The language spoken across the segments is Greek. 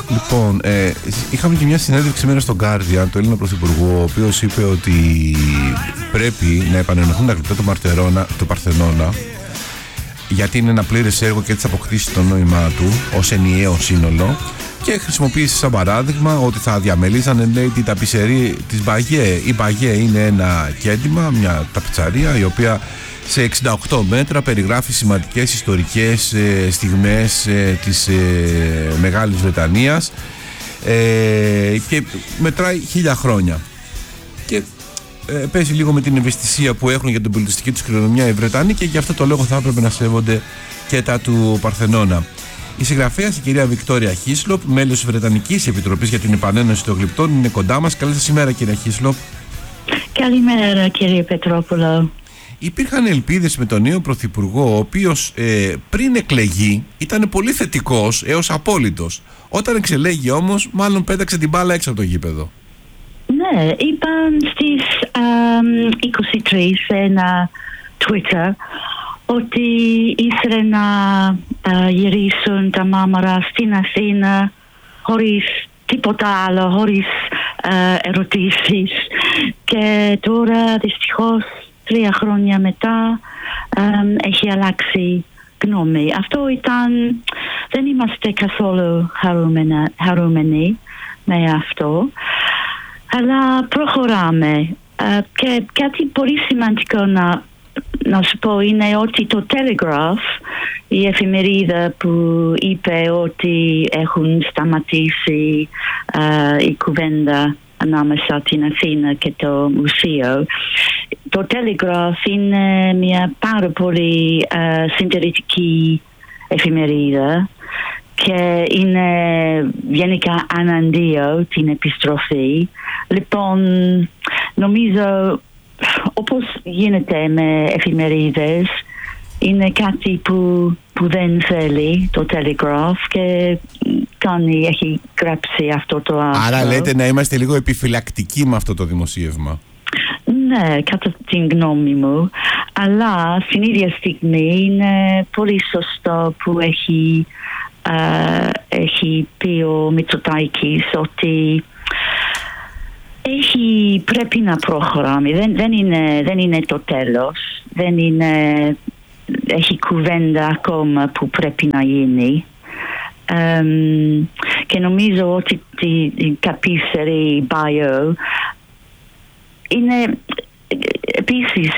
Λοιπόν, είχαμε και μια συνέντευξη σήμερα στον Guardian, του Έλληνα Πρωθυπουργού, ο οποίος είπε ότι πρέπει να επανενωθούν τα γλυπτά του Παρθενώνα, γιατί είναι ένα πλήρες έργο και έτσι αποκτήσει το νόημά του ως ενιαίο σύνολο, και χρησιμοποίησε σαν παράδειγμα ότι θα διαμελίζανε, λέει, την ταπισερή της Μπαγιέ. Η Μπαγιέ είναι ένα κέντημα, μια ταπιτσαρία, η οποία σε 68 μέτρα περιγράφει σημαντικές ιστορικές στιγμές της Μεγάλης Βρετανίας, και μετράει 1000 χρόνια, και παίζει λίγο με την ευαισθησία που έχουν για την πολιτιστική τους κληρονομιά οι Βρετανοί, και γι' αυτό το λόγο θα έπρεπε να σέβονται και τα του Παρθενώνα. Η συγγραφέας, η κυρία Βικτόρια Χίσλοπ, μέλος της Βρετανικής Επιτροπής για την Επανένωση των Γλυπτών, είναι κοντά μας. Καλή σας ημέρα, κυρία Χίσλοπ. Καλημέρα, κύριε Πετρόπουλο. Υπήρχαν ελπίδες με τον νέο Πρωθυπουργό, ο οποίος πριν εκλεγεί ήταν πολύ θετικός έως απόλυτος. Όταν εξελέγει όμως, μάλλον πέταξε την μπάλα έξω από το γήπεδο. Ναι, είπαν στις 23 σε ένα Twitter ότι ήθελε να γυρίσουν τα Μάρμαρα στην Αθήνα χωρίς τίποτα άλλο, χωρίς ερωτήσεις, και τώρα δυστυχώς 3 χρόνια μετά έχει αλλάξει γνώμη. Αυτό ήταν, δεν είμαστε καθόλου χαρούμενοι με αυτό, αλλά προχωράμε. Και κάτι πολύ σημαντικό να σου πω είναι ότι το Telegraph, η εφημερίδα που είπε ότι έχουν σταματήσει η κουβέντα ανάμεσα την Αθήνα και το μουσείο, το Telegraph είναι μια πάρα πολύ συντηρητική εφημερίδα και είναι γενικά αναντίο την επιστροφή. Λοιπόν, νομίζω, όπως γίνεται με εφημερίδες, είναι κάτι που δεν θέλει το Telegraph και έχει γράψει αυτό το άρθρο. Άρα λέτε να είμαστε λίγο επιφυλακτικοί με αυτό το δημοσίευμα. Ναι, κατά την γνώμη μου. Αλλά στην ίδια στιγμή είναι πολύ σωστό που έχει πει ο Μητσοτάκης ότι πρέπει να προχωράμε. Δεν είναι το τέλος. Έχει κουβέντα ακόμα που πρέπει να γίνει. Και νομίζω ότι η ταπίσερη Μπαγιέ είναι επίσης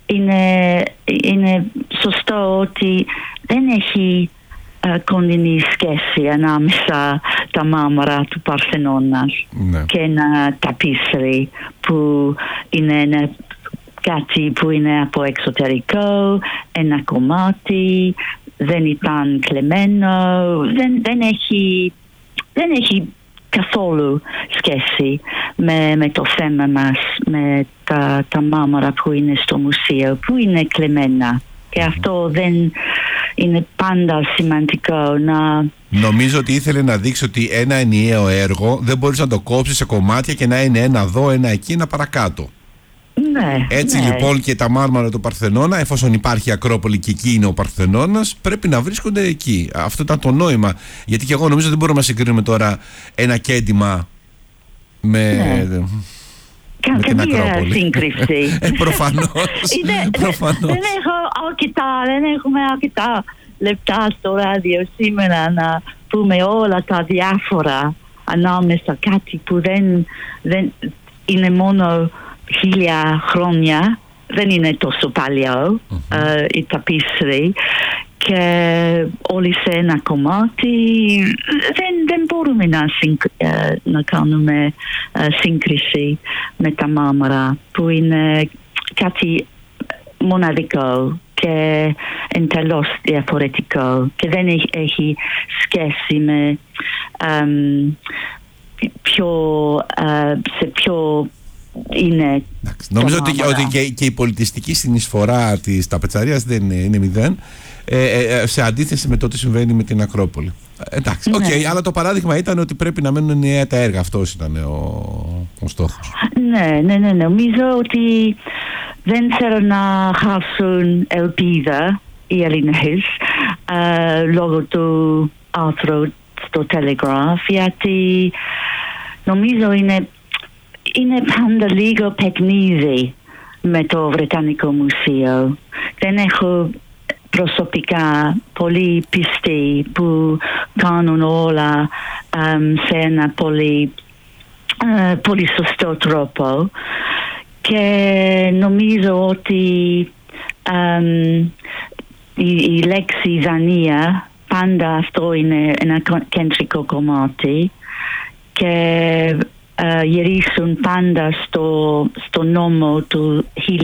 είναι σωστό ότι δεν έχει κοντινή σχέση ανάμεσα τα Μάρμαρα του Παρθενώνα και ένα ταπίσερη που είναι κάτι που είναι από εξωτερικό, ένα κομμάτι, δεν ήταν κλεμμένο, δεν έχει καθόλου σχέση με το θέμα μας, με τα Μάρμαρα που είναι στο μουσείο, που είναι κλεμμένα. Και αυτό δεν είναι πάντα σημαντικό να... Νομίζω ότι ήθελε να δείξει ότι ένα ενιαίο έργο δεν μπορείς να το κόψεις σε κομμάτια και να είναι ένα εδώ, ένα εκεί, ένα παρακάτω. Ναι, έτσι λοιπόν και τα Μάρμαρα του Παρθενώνα, εφόσον υπάρχει Ακρόπολη και εκεί είναι ο Παρθενώνας, πρέπει να βρίσκονται εκεί. Αυτό ήταν το νόημα. Γιατί και εγώ νομίζω ότι δεν μπορούμε να συγκρίνουμε τώρα ένα κέντημα με την Ακρόπολη. Σύγκριση. Προφανώς. Δεν έχουμε αρκετά λεπτά στο ράδιο σήμερα να πούμε όλα τα διάφορα ανάμεσα, κάτι που δεν είναι μόνο 1000 χρόνια, δεν είναι τόσο παλιό η ταπίσερη, και όλοι σε ένα κομμάτι. Δεν μπορούμε να κάνουμε σύγκριση με τα Μάρμαρα, που είναι κάτι μοναδικό και εντελώς διαφορετικό και δεν έχει σχέση με ποιο είναι. Νομίζω ότι και η πολιτιστική συνεισφορά της ταπετσαρίας δεν είναι μηδέν, σε αντίθεση με το τι συμβαίνει με την Ακρόπολη. Εντάξει, αλλά το παράδειγμα ήταν ότι πρέπει να μένουν νέα τα έργα. Αυτός ήταν ο στόχος. Ναι. Νομίζω ότι δεν θέλω να χάσουν ελπίδα οι Έλληνες λόγω του άρθρου στο Telegraph, γιατί νομίζω είναι πάντα λίγο παιχνίδι με το Βρετανικό Μουσείο. Δεν έχω προσωπικά πολύ πιστοί που κάνουν όλα σε ένα πολύ σωστό τρόπο, και νομίζω ότι η λέξη Δανία πάντα αυτό είναι ένα κεντρικό κομμάτι, και γυρίσουν πάντα στο νόμο του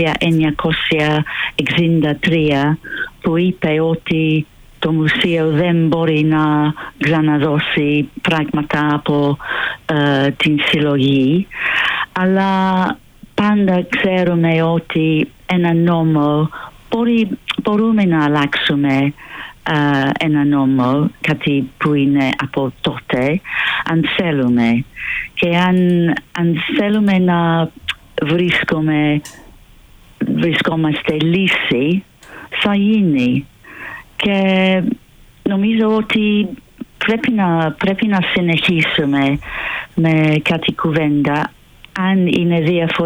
1963 που είπε ότι το μουσείο δεν μπορεί να ξαναδώσει πράγματα από την συλλογή, αλλά πάντα ξέρουμε ότι ένα νόμο μπορούμε να αλλάξουμε ένα νόμο, κάτι που είναι από τότε, αν θέλουμε. Και αν θέλουμε να βρισκόμαστε λύση, θα γίνει. Και νομίζω ότι πρέπει να συνεχίσουμε με κάτι κουβέντα, αν είναι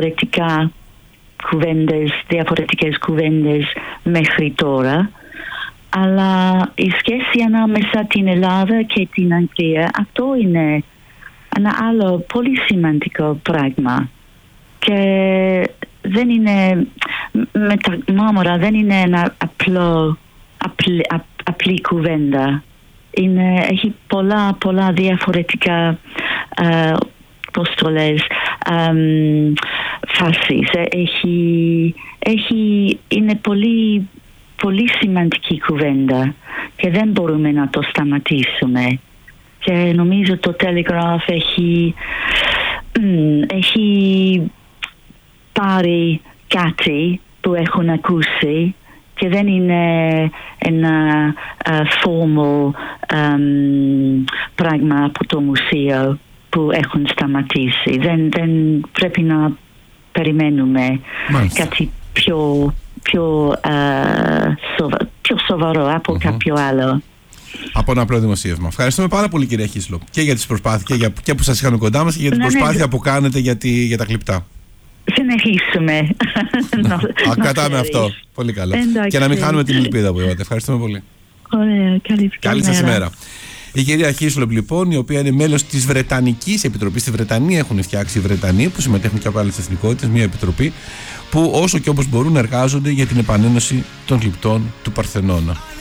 διαφορετικές κουβέντες μέχρι τώρα. Αλλά η σχέση ανάμεσα την Ελλάδα και την Αγγλία, αυτό είναι ένα άλλο πολύ σημαντικό πράγμα. Και δεν είναι, με τα Μάρμαρα δεν είναι ένα απλή κουβέντα. Έχει πολλά διαφορετικά πώς το λες, φάσεις. Είναι πολύ σημαντική κουβέντα και δεν μπορούμε να το σταματήσουμε. Και νομίζω το Telegraph έχει πάρει κάτι που έχουν ακούσει, και δεν είναι ένα formal πράγμα από το μουσείο που έχουν σταματήσει. Δεν πρέπει να περιμένουμε κάτι πιο σοβαρό από κάποιο άλλο. Από ένα απλό δημοσίευμα. Ευχαριστούμε πάρα πολύ, κυρία Χίσλο, και για τις προσπάθειες και που σας είχαμε κοντά μας, και για την προσπάθεια που κάνετε για τα κλιπτά. Συνεχίσουμε. Ακατάμε αυτό. Πολύ καλά. Και να μην χάνουμε την ελπίδα που είπατε. Ευχαριστούμε πολύ. Ωραία, καλή σας ημέρα. Η κυρία Χίσλοπ, λοιπόν, η οποία είναι μέλος της Βρετανικής Επιτροπής. Στη Βρετανία έχουν φτιάξει οι Βρετανοί, που συμμετέχουν και από άλλες εθνικότητες, μια επιτροπή που όσο και όπως μπορούν εργάζονται για την επανένωση των κλιπτών του Παρθενώνα.